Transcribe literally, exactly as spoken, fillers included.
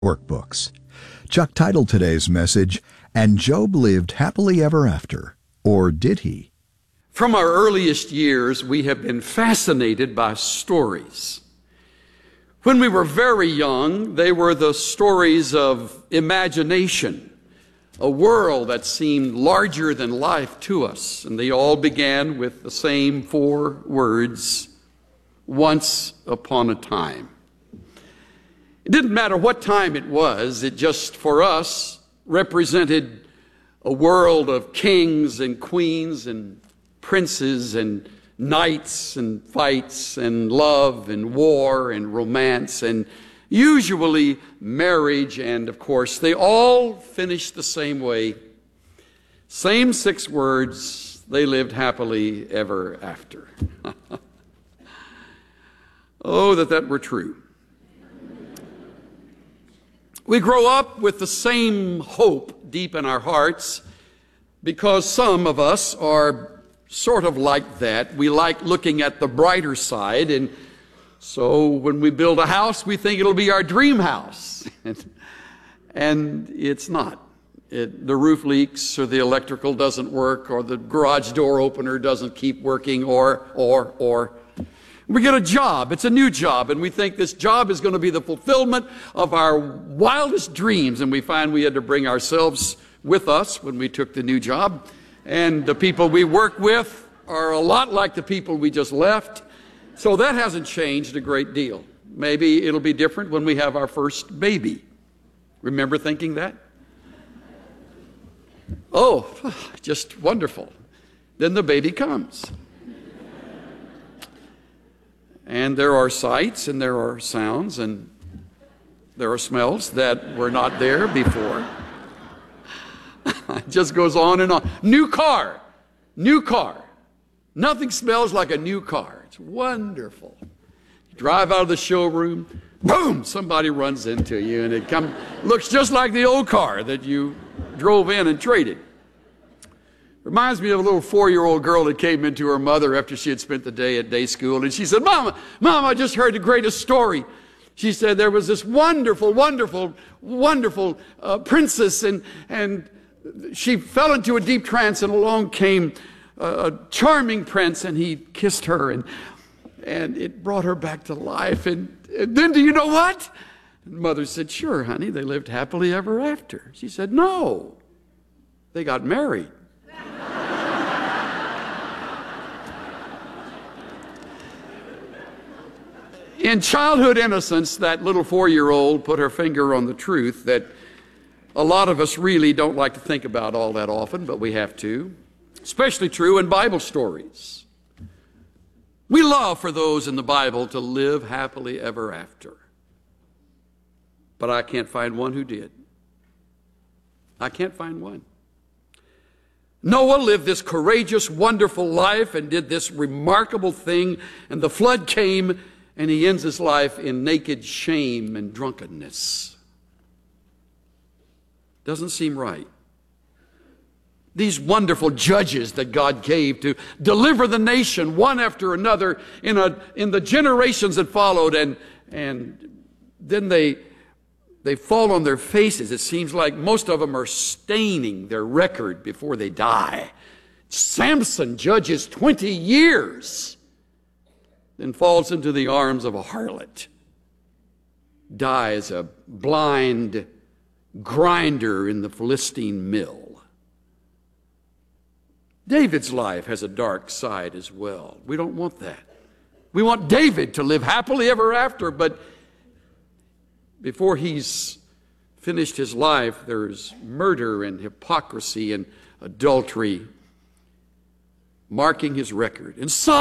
Workbooks. Chuck titled today's message, "And Job Lived Happily Ever After." Or did he? From our earliest years, we have been fascinated by stories. When we were very young, they were the stories of imagination, a world that seemed larger than life to us. And they all began with the same four words, once upon a time. It didn't matter what time it was, it just, for us, represented a world of kings and queens and princes and knights and fights and love and war and romance and usually marriage. And of course, they all finished the same way. Same six words, they lived happily ever after. Oh, that that were true. We grow up with the same hope deep in our hearts because some of us are sort of like that. We like looking at the brighter side, and so when we build a house, we think it'll be our dream house. And it's not. It, the roof leaks, or the electrical doesn't work, or the garage door opener doesn't keep working, or, or, or. We get a job. It's a new job, and we think this job is going to be the fulfillment of our wildest dreams, and we find we had to bring ourselves with us when we took the new job, and the people we work with are a lot like the people we just left, so that hasn't changed a great deal. Maybe it'll be different when we have our first baby. Remember thinking that? Oh, just wonderful. Then the baby comes. And there are sights, and there are sounds, and there are smells that were not there before. It just goes on and on. New car. New car. Nothing smells like a new car. It's wonderful. You drive out of the showroom, boom, somebody runs into you, and it come, looks just like the old car that you drove in and traded. Reminds me of a little four-year-old girl that came into her mother after she had spent the day at day school. And she said, Mama, Mama, I just heard the greatest story. She said there was this wonderful, wonderful, wonderful uh, princess. And, and she fell into a deep trance, and along came a, a charming prince, and he kissed her. And, and it brought her back to life. And, and then do you know what? And Mother said, sure, honey, they lived happily ever after. She said, no, they got married. In childhood innocence, that little four-year-old put her finger on the truth that a lot of us really don't like to think about all that often, but we have to. Especially true in Bible stories. We love for those in the Bible to live happily ever after. But I can't find one who did. I can't find one. Noah lived this courageous, wonderful life and did this remarkable thing, and the flood came, and he ends his life in naked shame and drunkenness. Doesn't seem right. These wonderful judges that God gave to deliver the nation one after another in, a, in the generations that followed, and, and then they, they fall on their faces. It seems like most of them are staining their record before they die. Samson judges twenty years. Then falls into the arms of a harlot, dies a blind grinder in the Philistine mill. David's life has a dark side as well. We don't want that. We want David to live happily ever after, but before he's finished his life, there's murder and hypocrisy and adultery marking his record. And some